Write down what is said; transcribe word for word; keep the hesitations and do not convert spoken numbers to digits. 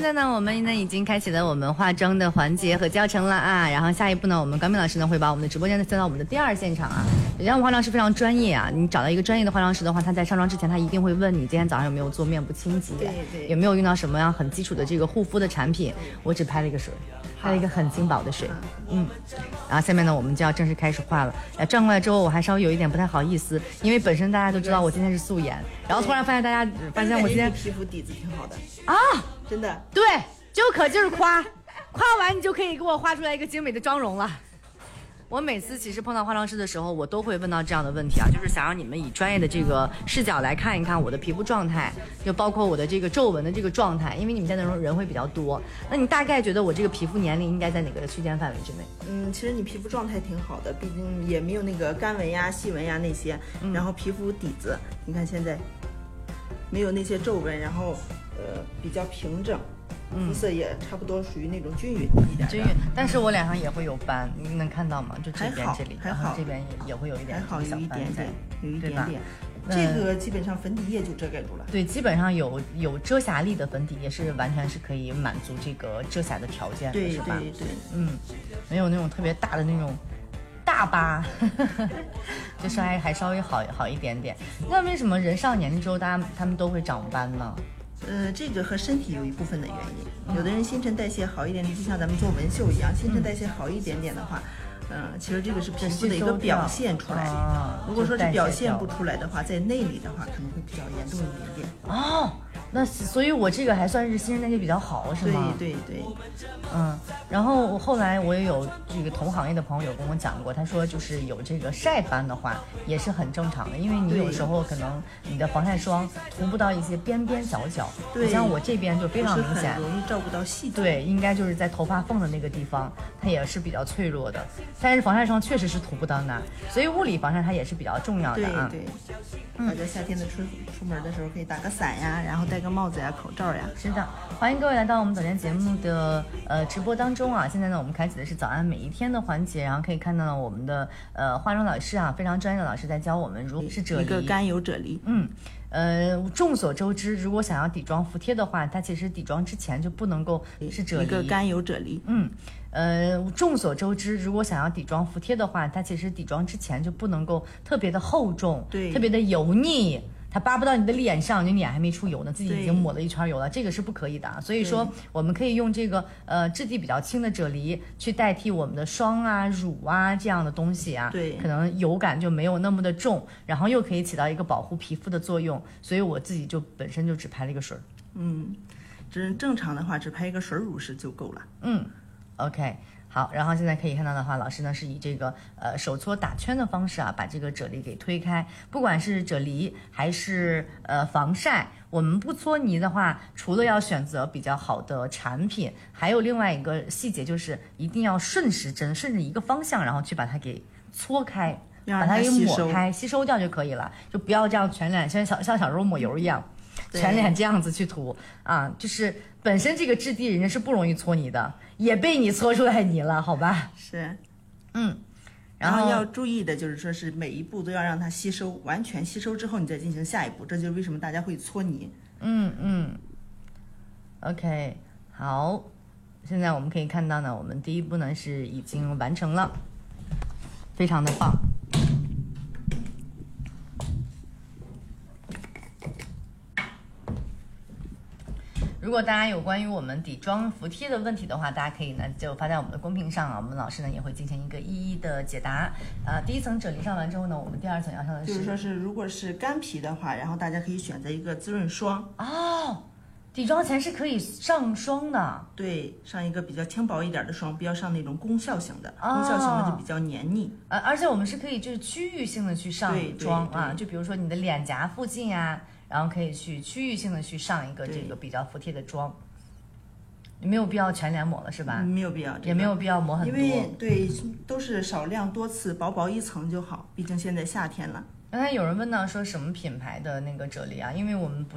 在呢，我们呢已经开启了我们化妆的环节和教程了啊。然后下一步呢，我们高明老师呢会把我们的直播间呢塞到我们的第二现场啊。人家我们化妆师非常专业啊，你找到一个专业的化妆师的话，他在上妆之前，他一定会问你今天早上有没有做面部清洁， 对对， 有没有用到什么样很基础的这个护肤的产品。我只拍了一个水，拍了一个很轻薄的水，嗯。然后下面呢，我们就要正式开始画了。呃，转过来之后，我还稍微有一点不太好意思，因为本身大家都知道我今天是素颜，然后突然发现大家发现我今天皮肤底子挺好的啊， 真的。 对，就可劲儿夸，夸完你就可以给我画出来一个精美的妆容了。我每次其实碰到化妆师的时候，我都会问到这样的问题啊，就是想让你们以专业的这个视角来看一看我的皮肤状态，就包括我的这个皱纹的这个状态，因为你们现在的人会比较多，那你大概觉得我这个皮肤年龄应该在哪个区间范围之内？ 嗯，其实你皮肤状态挺好的，毕竟也没有那个干纹呀、细纹呀那些，嗯、然后皮肤底子，你看现在没有那些皱纹，然后呃比较平整。肤色也差不多属于那种均匀一点， 均匀，但是我脸上也会有斑，你能看到吗？就这边这里， 还好， 这边也也会有一点， 还好有一点点，有一点点。 这个基本上粉底液就遮盖住了。 对，基本上有有遮瑕力的粉底液是完全是可以满足这个遮瑕的条件的， 对是吧？ 对对， 嗯，没有那种特别大的那种大疤，就是还还稍微好好一点点。那为什么人上年龄之后，大家他们都会长斑呢？ 呃，这个和身体有一部分的原因，有的人新陈代谢好一点，就像咱们做纹绣一样，新陈代谢好一点点的话，嗯、呃，其实这个是皮肤的一个表现出来。 啊、 如果说是表现不出来的话，在内里的话可能会比较严重一点点。 哦，那所以我这个还算是新陈代谢比较好，是吗？ 对对对， 嗯。然后我后来我也有这个同行业的朋友跟我讲过，他说就是有这个晒斑的话也是很正常的，因为你有时候可能你的防晒霜涂不到一些边边角角， 对， 像我这边就非常明显， 很容易照顾到细节。 对，应该就是在头发缝的那个地方，它也是比较脆弱的。但是防晒霜确实是涂不到那，所以物理防晒它也是比较重要的啊。 对对，嗯、大家夏天的出出门的时候可以打个伞呀，然后戴个帽子呀、口罩呀。 是的，欢迎各位来到我们早间节目的呃直播当中啊。现在呢，我们开启的是早安每一天的环节，然后可以看到我们的呃化妆老师啊，非常专业的老师在教我们如何是啫喱， 一个甘油啫喱。 嗯。呃，众所周知，如果想要底妆服帖的话，它其实底妆之前就不能够是啫喱， 一个甘油啫喱。 嗯，呃，众所周知，如果想要底妆服帖的话，它其实底妆之前就不能够特别的厚重， 对， 特别的油腻。它扒不到你的脸上，你脸还没出油呢，自己已经抹了一圈油了，这个是不可以的啊。所以说，我们可以用这个呃质地比较轻的啫喱去代替我们的霜啊、乳啊这样的东西啊， 对， 可能油感就没有那么的重，然后又可以起到一个保护皮肤的作用。所以我自己就本身就只拍了一个水， 嗯，只正常的话只拍一个水乳是就够了。 嗯 ，OK。好，然后现在可以看到的话，老师呢是以这个呃手搓打圈的方式啊，把这个啫喱给推开。不管是啫喱还是呃防晒，我们不搓泥的话，除了要选择比较好的产品，还有另外一个细节就是一定要顺时针，顺着一个方向，然后去把它给搓开，把它给抹开，吸收掉就可以了，就不要这样全脸像小像小时候抹油一样。全脸这样子去涂啊，就是本身这个质地人家是不容易搓泥的，也被你搓出来泥了，好吧？ 是， 嗯， 然后要注意的就是说是每一步都要让它吸收，完全吸收之后你再进行下一步，这就是为什么大家会搓泥。 嗯嗯 ，OK， 好，现在我们可以看到呢，我们第一步呢是已经完成了，非常的棒。如果大家有关于我们底妆服帖的问题的话，大家可以呢就发在我们的公屏上啊，我们老师呢也会进行一个一一的解答。呃，第一层啫喱上完之后呢，我们第二层要上的是， 就是说是如果是干皮的话，然后大家可以选择一个滋润霜哦。底妆前是可以上霜的， 对，上一个比较轻薄一点的霜，不要上那种功效型的，哦、功效型的就比较黏腻。 呃，而且我们是可以就是区域性的去上妆啊，就比如说你的脸颊附近呀、啊。然后可以去区域性的去上一个这个比较服帖的妆，没有必要全脸抹了是吧？ 没有必要，这个、 也没有必要抹很多， 因为对都是少量多次，薄薄一层就好。毕竟现在夏天了。 刚才有人问到说什么品牌的那个啫喱啊？因为我们不